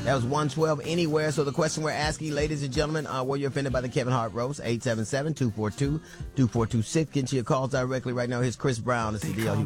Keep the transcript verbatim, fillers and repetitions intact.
That was one twelve anywhere. So the question we're asking, ladies and gentlemen, uh, were you offended by the Kevin Hart roast? eight seven seven, two four two, two four two six. Get your calls directly right now. Here's Chris Brown. It's the deal. He